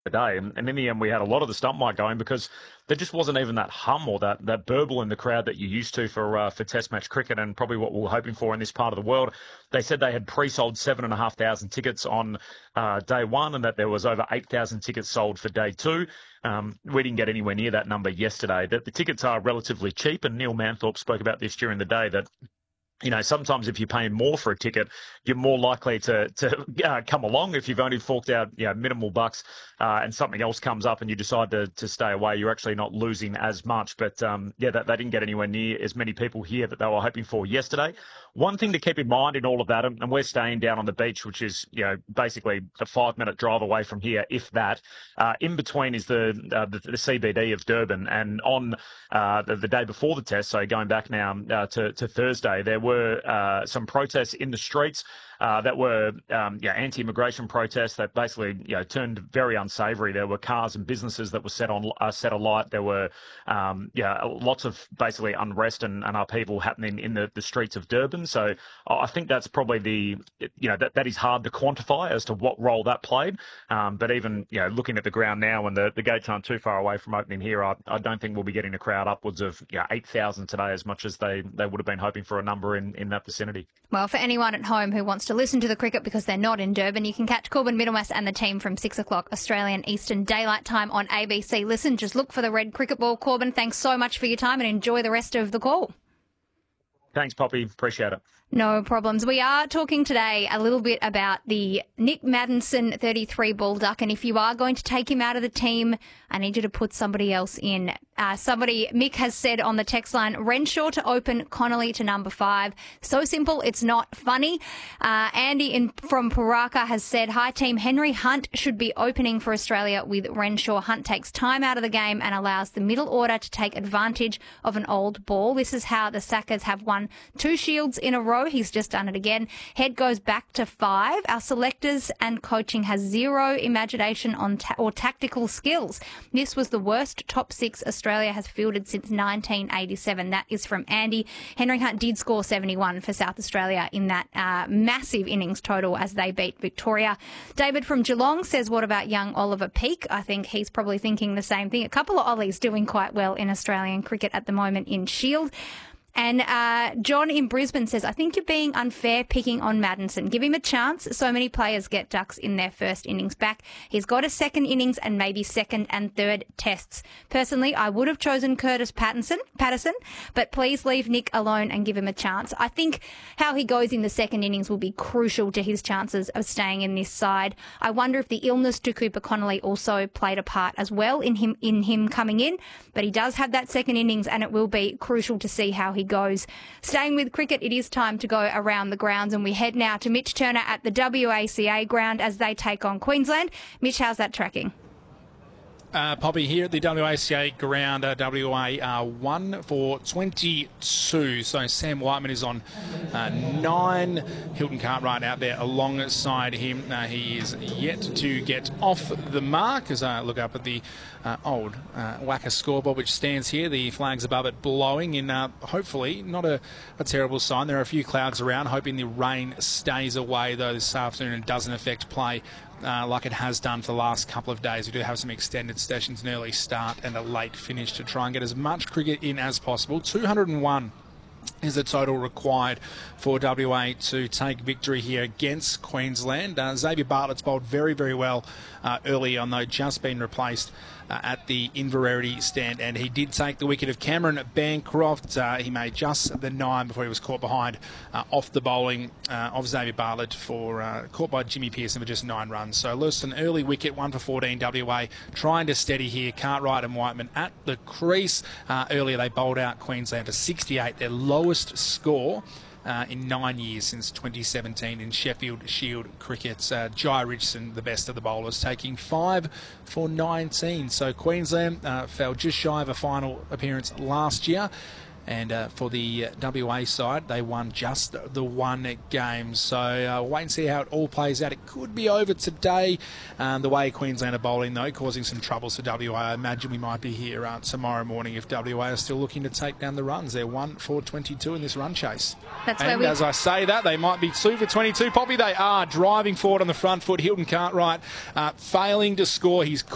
day. And in the end, we had a lot of the stump mic going because there just wasn't even that hum or that burble in the crowd that you're used to for Test match cricket, and probably what we were hoping for in this part of the world. They said they had pre-sold 7,500 tickets on day one, and that there was over 8,000 tickets sold for day two. We didn't get anywhere near that number yesterday. The tickets are relatively cheap, and Neil Manthorpe spoke about this during the day, that sometimes if you're paying more for a ticket, you're more likely to come along. If you've only forked out minimal bucks and something else comes up and you decide to stay away, you're actually not losing as much. But they didn't get anywhere near as many people here that they were hoping for yesterday. One thing to keep in mind in all of that, and we're staying down on the beach, which is basically a 5-minute drive away from here, if that. In between is the CBD of Durban, and on the day before the test, so going back now to Thursday, there were some protests in the streets that were anti-immigration protests that basically turned very unsavoury. There were cars and businesses that were set alight. There were lots of basically unrest and upheaval happening in the streets of Durban. So I think that's probably that is hard to quantify as to what role that played. But even looking at the ground now, and the gates aren't too far away from opening here, I don't think we'll be getting a crowd upwards of 8,000 today, as much as they would have been hoping for a number in that vicinity. Well, for anyone at home who wants to listen to the cricket because they're not in Durban, you can catch Corbin Middlemass and the team from 6 o'clock Australian Eastern Daylight Time on ABC. Listen, just look for the red cricket ball. Corbin, thanks so much for your time and enjoy the rest of the call. Thanks, Poppy. Appreciate it. No problems. We are talking today a little bit about the Nick Maddinson 33 ball duck, and if you are going to take him out of the team, I need you to put somebody else in. Mick has said on the text line, Renshaw to open, Connolly to number 5. So simple, it's not funny. Andy from Paraka has said, hi team, Henry Hunt should be opening for Australia with Renshaw. Hunt takes time out of the game and allows the middle order to take advantage of an old ball. This is how the Sackers have won 2 Shields in a row. He's just done it again. Head goes back to 5. Our selectors and coaching has 0 imagination or tactical skills. This was the worst top 6 Australia has fielded since 1987. That is from Andy. Henry Hunt did score 71 for South Australia in that massive innings total as they beat Victoria. David from Geelong says, what about young Oliver Peake? I think he's probably thinking the same thing. A couple of Ollies doing quite well in Australian cricket at the moment in Shield. And John in Brisbane says, I think you're being unfair picking on Maddinson. Give him a chance. So many players get ducks in their first innings back. He's got a second innings and maybe second and third tests. Personally, I would have chosen Curtis Patterson, but please leave Nick alone and give him a chance. I think how he goes in the second innings will be crucial to his chances of staying in this side. I wonder if the illness to Cooper Connolly also played a part as well in him coming in, but he does have that second innings and it will be crucial to see how he goes. Staying with cricket, it is time to go around the grounds, and we head now to Mitch Turner at the WACA ground as they take on Queensland. Mitch, how's that tracking? Poppy, here at the WACA ground, WA are 1 for 22. So Sam Whiteman is on 9. Hilton Cartwright out there alongside him. He is yet to get off the mark as I look up at the old WACA scoreboard, which stands here. The flags above it blowing in, hopefully, not a terrible sign. There are a few clouds around, hoping the rain stays away, though, this afternoon and doesn't affect play like it has done for the last couple of days. We do have some extended sessions, an early start and a late finish to try and get as much cricket in as possible. 201 is the total required for WA to take victory here against Queensland. Xavier Bartlett's bowled very, very well early on, though, just been replaced at the Inverarity stand, and he did take the wicket of Cameron Bancroft. He made just the 9 before he was caught behind off the bowling of Xavier Bartlett caught by Jimmy Pearson for just 9 runs. So lost an early wicket, 1 for 14 WA, trying to steady here. Cartwright and Whiteman at the crease. Earlier they bowled out Queensland for 68, their lowest score in 9 years since 2017 in Sheffield Shield cricket. Jai Richardson, the best of the bowlers, taking 5 for 19. So Queensland fell just shy of a final appearance last year. And for the WA side, they won just the 1 game. So wait and see how it all plays out. It could be over today. The way Queensland are bowling, though, causing some troubles for WA. I imagine we might be here tomorrow morning if WA are still looking to take down the runs. They're 1 for 22 in this run chase. And as I say that, they might be 2 for 22. Poppy, they are driving forward on the front foot. Hilton Cartwright failing to score. He's